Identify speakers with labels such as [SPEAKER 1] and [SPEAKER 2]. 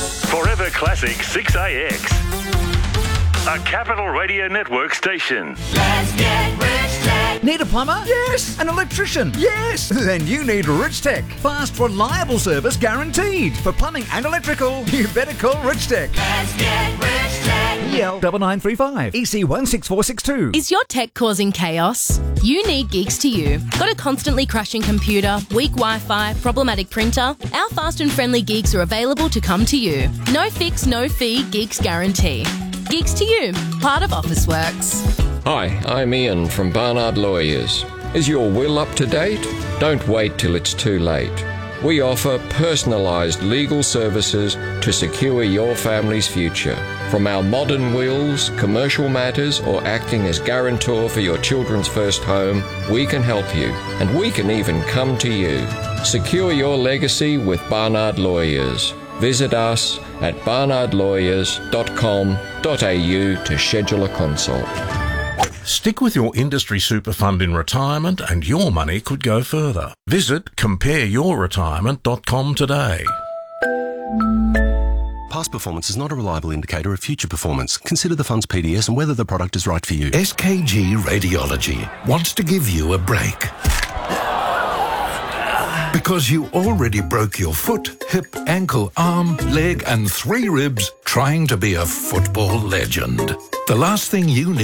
[SPEAKER 1] Forever Classic 6AX. A Capital Radio Network station.
[SPEAKER 2] Let's get Rich Tech.
[SPEAKER 3] Need a plumber? Yes. An electrician? Yes. Then you need Rich Tech. Fast, reliable service guaranteed. For plumbing and electrical, you better call Rich Tech.
[SPEAKER 2] Let's get Rich Tech.
[SPEAKER 3] EL 9935 EC 16462.
[SPEAKER 4] Is your tech causing chaos? You need Geeks to You. Got a constantly crashing computer, weak Wi-Fi, problematic printer? Our fast and friendly geeks are available to come to you. No fix, no fee, Geeks guarantee. Geeks to You, part of Officeworks.
[SPEAKER 5] Hi, I'm Ian from Barnard Lawyers. Is your will up to date? Don't wait till it's too late. We offer personalised legal services to secure your family's future. From our modern wills, commercial matters, or acting as guarantor for your children's first home, we can help you, and we can even come to you. Secure your legacy with Barnard Lawyers. Visit us at barnardlawyers.com.au to schedule a consult.
[SPEAKER 6] Stick with your industry super fund in retirement and your money could go further. Visit compareyourretirement.com today.
[SPEAKER 7] Past performance is not a reliable indicator of future performance. Consider the fund's PDS and whether the product is right for you.
[SPEAKER 8] SKG Radiology wants to give you a break. Because you already broke your foot, hip, ankle, arm, leg, and 3 ribs trying to be a football legend. The last thing you need